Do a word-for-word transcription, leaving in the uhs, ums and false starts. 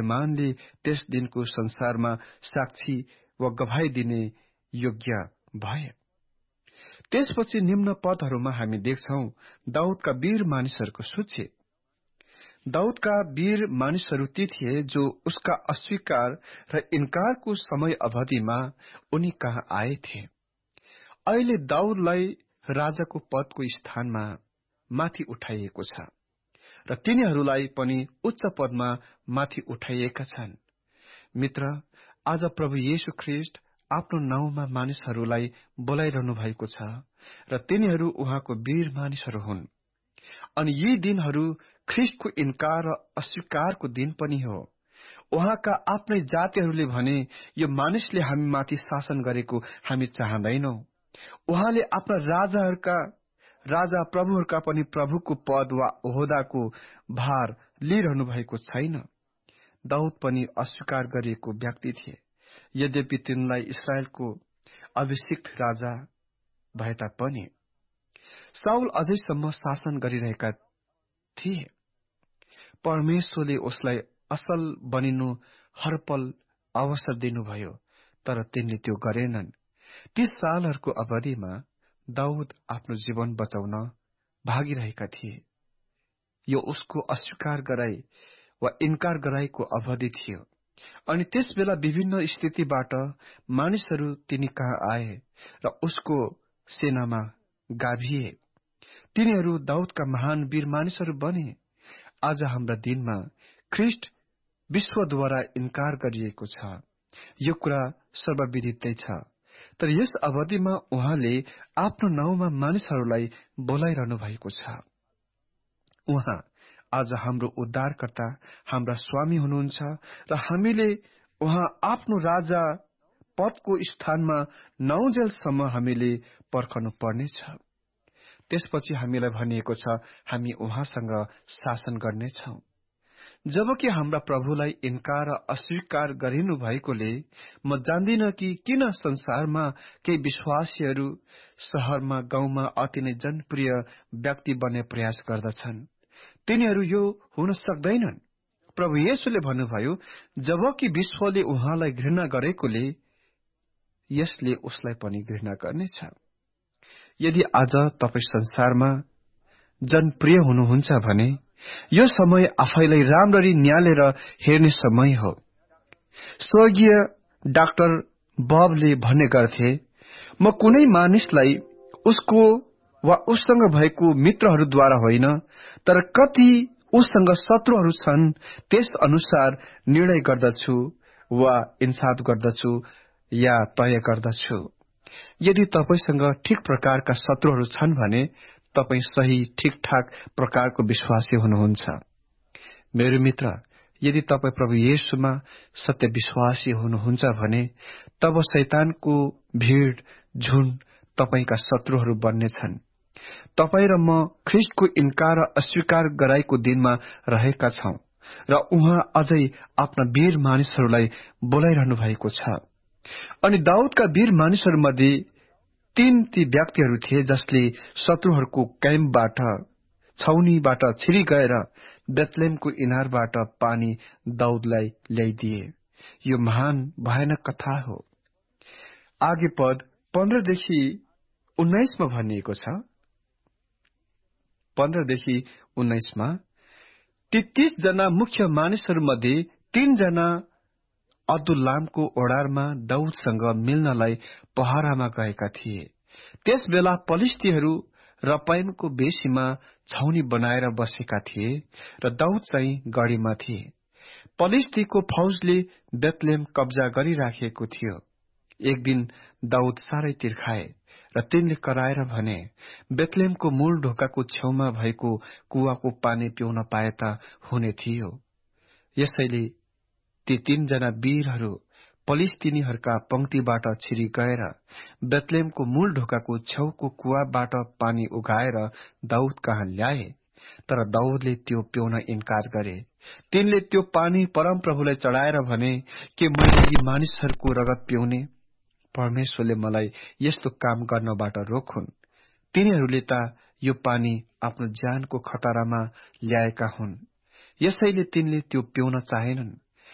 प्रमाणले त्यस दिनको संसारमा साक्षी वा गवाही दिने योग्य भए। त्यसपछि निम्न पदहरूमा हामी देख्छौं दाउदका वीर मानिसहरूको सूची। दाउदका वीर मानिसहरू ती थिए जो उसका अस्वीकार र इन्कारको समय अवधिमा उनी कहाँ आए थिए। अहिले दाउदलाई राजाको पदको स्थानमा माथि उठाइएको छ र तिनीहरूलाई पनि उच्च पदमा माथि उठाइएका छन्। मित्र, आज प्रभु येशू ख्रीष्ट आफ्नो नाउँमा मानिसहरूलाई बोलाइरहनु भएको छ र तिनीहरू उहाँको वीर मानिसहरू हुन्। अनि यी दिनहरू ख्रीष्टको इन्कार र अस्वीकारको दिन पनि हो। उहाँका आफ्नै जातिहरूले भने यो मानिसले हामी माथि शासन गरेको हामी चाहँदैनौ। उहाँले आफ्ना राजाहरूका राजा प्रभुहरूका पनि प्रभुको पद वा ओहदाको भार लिइरहनु भएको छैन। दाउद पनि अस्वीकार गरिएको व्यक्ति थिए, यद्यपि तिनलाई इस्राएलको अभिषिक्त राजा भए तापनि साउल अझैसम्म शासन गरिरहेका थिए। परमेश्वरले उसलाई असल बनिनु हरपल अवसर दिनुभयो, तर तिनले त्यो गरेनन्। ती सालहरूको अवधिमा दाउद आफ्नो जीवन बचाउन भागिरहेका थिए। यो उसको अस्वीकार गराई वा इन्कार गराईको अवधि थियो। अनि त्यसबेला विभिन्न स्थितिबाट मानिसहरू तिनी कहाँ आए र उसको सेनामा गाभिए। तिनीहरू दाउदका महान वीर मानिसहरू बने। आज हाम्रा दिनमा ख्रीष्ट विश्वद्वारा इन्कार गरिएको छ। यो कुरा सर्वविदितै छ, तर यस अवधिमा उहाँले आफ्नो नाउँमा मानिसहरूलाई बोलाइरहनु भएको छ। उहाँ आज हाम्रो उद्धारकर्ता, हाम्रा स्वामी हुनुहुन्छ र हामीले उहाँ आफ्नो राजा पदको स्थानमा नौजेलसम्म हामीले पर्खनु पर्नेछ। त्यसपछि हामीलाई भनिएको छ हामी उहाँसँग शासन गर्नेछौं। जबकि हाम्रा प्रभुलाई इन्कार र अस्वीकार गरिनु भएकोले म जान्दिन कि किन संसारमा केही विश्वासीहरू शहरमा गाउँमा अति नै जनप्रिय व्यक्ति बन्ने प्रयास गर्दछन्। तिनीहरू यो हुन सक्दैनन्। प्रभु येशूले भन्नुभयो, जबकि विश्वले उहाँलाई घृणा गरेकोले यसले उसलाई पनि घृणा गर्नेछ। यदि आज तपाईँ संसारमा जनप्रिय हुनुहुन्छ भने यो समय आफैलाई राम्ररी न्यालेर हेर्ने समय हो। स्वर्गीय डाक्टर बबले भन्ने गर्थे, म कुनै मानिसलाई उसको वा उससँग भएको मित्रहरूद्वारा होइन, तर कति उससँग शत्रुहरू छन् त्यस अनुसार निर्णय गर्दछु वा इन्साफ गर्दछु या तय गर्दछु। यदि तपाईसँग ठिक प्रकारका शत्रुहरू छन् भने तपाई सही ठिकठाक प्रकारको विश्वासी हुनुहुन्छ। मेरो मित्र, यदि तपाई प्रभु येशूमा सत्य विश्वासी हुनुहुन्छ भने तब शैतानको भीड़ झुण्ड तपाईका शत्रुहरू बन्नेछन्। तपाई र म ख्रीष्टको इन्कार र अस्वीकार गराईको दिनमा रहेका छौं र उहाँ अझै आफ्ना वीर मानिसहरूलाई बोलाइरहनु भएको छ। अनि दाउदका वीर मानिसहरूमध्ये तीन ती व्यक्तिहरू थिए जसले शत्रुहरूको क्याम्पबाट छाउनीबाट छिरी गएर बेतलेमको इनारबाट पानी दाउदलाई ल्याइदिए। यो महान भयानक कथा हो। आगे पद पन्ध्रदेखि उन्नाइसमा भनिएको छ। पन्ध्रदेखि उन्नाइसमा ती तीस जना मुख्य मानिसहरूमध्ये तीनजना अब्दुल्लामको ओडारमा दाउदसँग मिल्नलाई पहरामा गएका थिए। त्यस बेला पलिस्तीहरू रपाइमको बेसीमा छाउनी बनाएर बसेका थिए र दाउद चाहिँ गढीमा थिए। पलिस्तीको फौजले बेतलेम कब्जा गरिराखेको थियो। एक दिन दाउद साह्रै तिर्खाए र तिनले कराएर भने, बेतलेमको मूल ढोकाको छेउमा भएको कुवाको पानी पिउन पाए त हुने थियो। यसैले ती तीनजना वीरहरू पलिस्तीनीहरूका पंक्तिबाट छिरी गएर बेतलेमको मूल ढोकाको छेउको कुवाबाट पानी उगाएर दाउद कहाँ ल्याए। तर दाउदले त्यो पिउन इन्कार गरे। तिनले त्यो पानी परमप्रभुलाई चढाएर भने, के मैले यी मानिसहरूको रगत पिउने? परमेश्वरले मलाई यस्तो काम गर्नबाट रोकुन्। तिनीहरूले त यो पानी आफ्नो ज्यानको खतरामा ल्याएका हुन्। यसैले तिनले त्यो पिउन चाहेनन्।